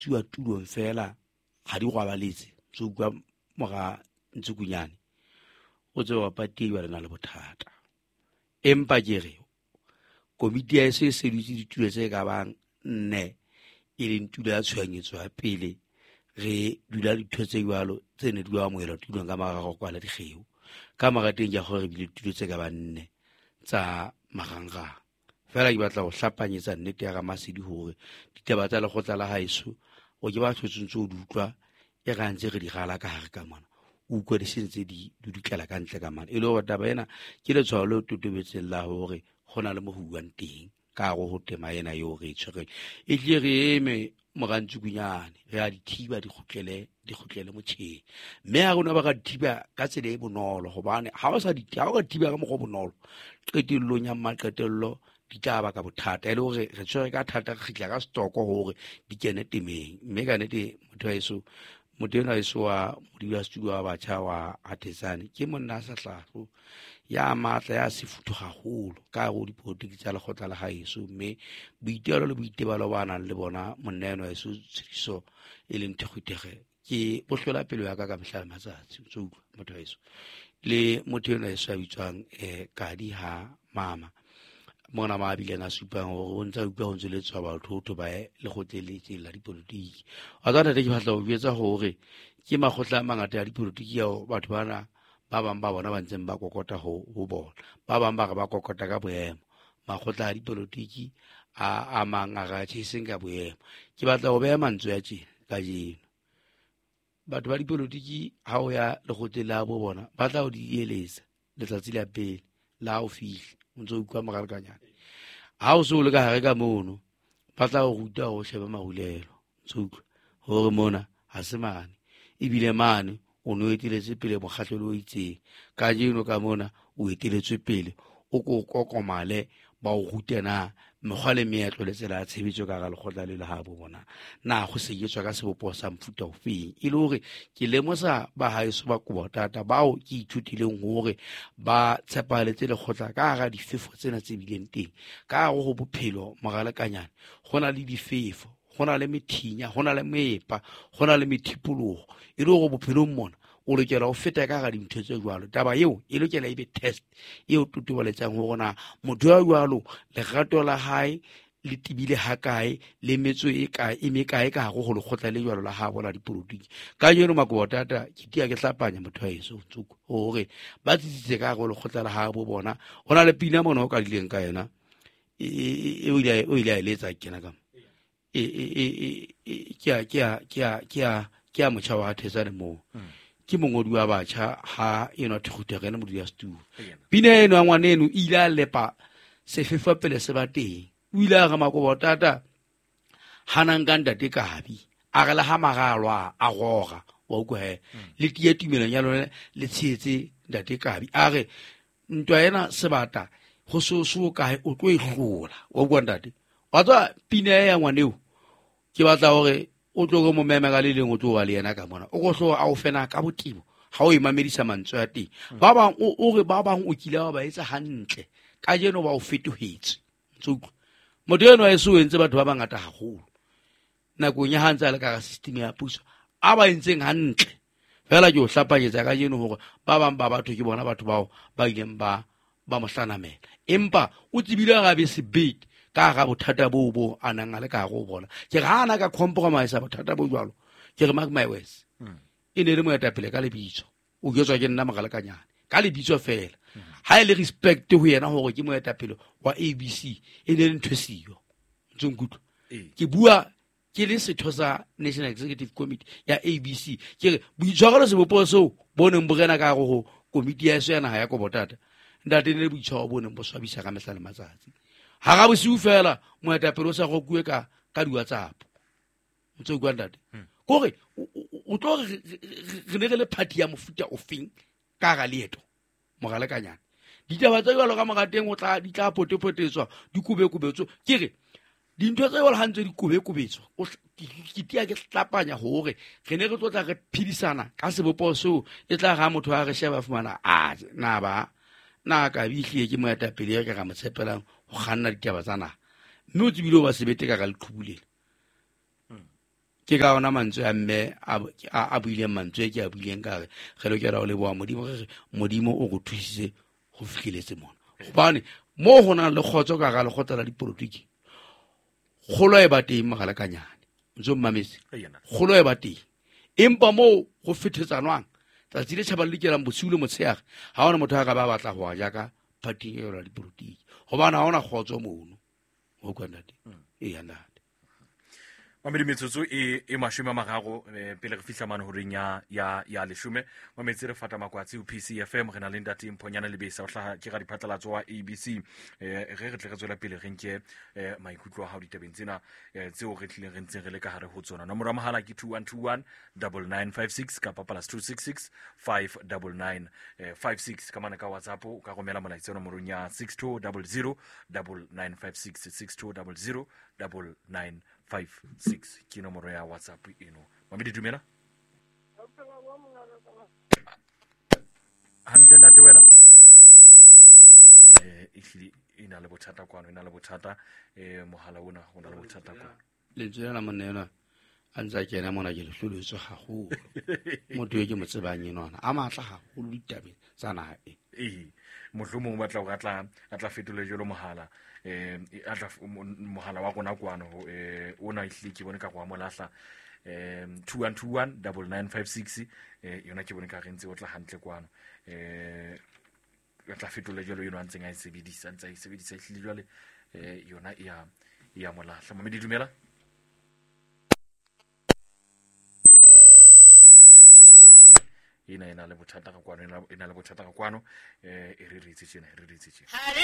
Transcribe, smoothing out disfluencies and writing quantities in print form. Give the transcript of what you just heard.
tsuwa tulong fela ga di gwabaletse so kwa moga ntsukunyane o tse wa pati wa lena le bothata empa jere komiti ya se dutse ditulo tse ka bang nne e leng tulo ya tshwanyetso ya pele re dula ditho tse jwalo tse ne di wa moelo tulong ka magago kwa la digeo ka magateng ja gore bile tulo tse ka bang nne tsa magangang fela ke batla go hlapanyetsa nnete ya ga Masedi hore ditaba tsa legotla la haeso o ke ba tshotsontse o di utlwa e gantse re di gala ka gare ka mona o utlwa di sentse di dutlela ka ntle ka mana e le gore taba ena ke letshwao le o totobetseng la hore go na le mo go buang teng ka go tema ena yo re tshwereng e tle re eme mogantsukunyane re a di thiba di khutlele motšheng mme ga gona ba ga thiba ka tsela e bonolo gobane ga o ka thiba ka mogo bonolo qetellong ya maqetello di tla ba ka bothata e le gore re tshwere ka thata re khitla ka stoko hore di kene temeng mme ka nete motho ena eso wa modulasetulo wa batjha wa Artisane ke monna sa hlafo ya matla ya sefutho gagolo ka go dipolotiki tsa legotla la gaeso mme boitelo le boitebalo ba nang le bona monna eno eso tshiso e leng thegwithege ke bohlola pelo ya ka mehla matsatsi so motho eso le motho eno eso a bitswang Kadi ha mama mona ma bile na supang go ntse utlwa go ntseletswa batho ba le go tseletse la dipolotiki a tsana ke batla go bietsa gore ke magotla a mangata ya dipolotiki yao batho bana ba bang ba bona ba ntseng ba kokota ho bona ba bang ba kokota ka boemo magotla a dipolotiki a mang a ga tsheseng ka boemo ke batla go beya mantswe ya tjena ka jeno batho ba dipolotiki ha o ya le go tlela bo bona ba tla go di eletsa letsatsi la pele la o fihla ntse o kwa magalekanyana ha o se o le ka gare ka mono ba tla go ruta go sheba mahulelo ntse gore mona ha se mane ebile mane o no eteletse pele mokgatlhelo o itseng ka jeno ka mona o eteletswe pele o ko kokomale ba o rutena mekgwa le meetlo le tsela ya tshebetso ka ga legotla le ha bo bona na go segetswa ka sebopo sa mfuta o feng e le gore ke lemosa ba haeso ba Kobotata bao ke ithutileng hore ba tshepaletse legotla ka ga difefo tsena tse bileng teng ka go bophelo mogalekanyana go na le difefo go na le methinya go na le meepa go na le methipologo e le go bophelong mona o lokela o feta ka ga dintho tse jwalo taba eo e lokela e be test eo totobaletsang go gona motho ya jwalo legato la hae le tibile ha kae le metso e kae e mekae ka go legotla le jwalo la ha bona dipolotiki ka jeno Makobotata ke tia ke hlapanya motho a eso tsuko hore ba tsitse ka go legotla la ha bo bona gona le pina mona o ka dileng ka yena o ile a letsa kena ka ke a motšha wa Artisane mo ke mongodi wa batjha ha eno thegutega le modulasetulo pina eno ya ngwana eno ile a lepa sefefa pele se ba teng o ile a ga Makobotata hanang ka ntate Kabi a re le ha magalwa a goga wa utlwa le tia tumelong ya lona le tshetse ntate Kabi a re ntwa ena sebata go so kae o tlo e hlola wa utlwa ntate wa tswa pina ya ngwaneo ke batla gore o tlo go mo meme ka le leng o tlo wa le yena ka mona o go hlo a o fena ka botibo ha o imamedisa mantswe ya teng ba bang o re ba bang o kile ba etsa hantle ka jeno ba o fetohetse ntsuku motho eno a se o entse batho ba bangata haholo nakong ya hantsa le ka system ya puso a ba entseng hantle fela ke o hlapanyetsa ka jeno hore ba bang ba batho ke bona batho bao ba ileng ba mohlanamela empa o tsibile ga be sebete ka ga bothata bo a nang a le ka go bona ke ga ana ka compromise bothata bo jwalo ke re mark my words e ne le moetapele ka lebitso o jetswa ke nna mogalekanyana ka lebitso fela ha ile respect ho yena hore ke moetapele wa ABC e ne le ntho sio ntsunkutlo ke bua ke le setho sa National Executive Committee ya ABC ke re boitshwaro se bopo so boneng bogena ka go komiti ya eso ya naga ya Kobotata ndate ne boitshwaro boneng bo swabisa ka mehla le matsatsi ha ga bosiu fela moetapele o sa go kuwe ka di-WhatsApp ntse go ndate gore o tlo re ne le party ya mofuta o feng ka ga leeto mogalekanyana ditaba tsa jalo ka mogateng o tla di tla potepotetswa di kubekubetso ke re dintho tsa jalo hantse di kubekubetswa ke tia ke tlapanya hore re ne re tlotla re phidisana ka sebopo seo e tla ga motho a re sheba fumana na ka bihle ke moetapele ya ka mo tshepelang go ganna ditaba tsa naga mme o tsebile o ba sebete ka ga leqhubulele ke ka ona mantswe a mme a buileng mantswe ke a buileng ka re ge lo kera o leboa modimo ge modimo o go thusitse go fihleletse mona gobane mo go na le kgotso ka ga lekgotla la dipolotiki kgolo e ba teng magalakanyane ntse mmametse kgolo e ba teng empa mo go fethetsanwang tsatsi le tšhaba le dikelang bosiu le motsheage ga ona motho a ka ba batla go ja ka parting e la dipolotiki gobane ga ona kgotso mono go kwa ntate e ya ntate Mamedi metsotso e mashome a mararo pele re fihla mane horeng ya leshume mametse re fata makwatsi o PCFM re na le ntate Mphonyana Lebesa o hlaha ke ga diphatlalatso wa ABC re tle re tswela pele re nke maikutlo a hao ditabeng tsena tseo re tlileng re ntseng re le ka hare ho tsona nomoro ya mohala ke 2121 9956 kapa +266 599 56 ka mana ka WhatsApp o ka romela molaetsa nomorong ya 6200 9956 6200 9956 ke nomoro ya WhatsApp eno Mamedi dumela hantle ntate wena ehlile ina le bothata mohala ona go na le bothata kwano lentswe la monena a ntse a kena mona ke lehloletswe gagolo motho yo ke mo tsebang enwana a matla gagolo ditabeng tsa naga mohlomong batla go a tla fetole jalo mohala mohala wa rona kwano ona ehlile ke bone ka go amolahla 2121 9956 yona ke bone ka rentse o tla hantle kwano tla fetola jalo yona ntseng a e sebedisa ehlile jwale yona e a molahla Mamedi dumela ena le bothata ka kwano e re ritse tjena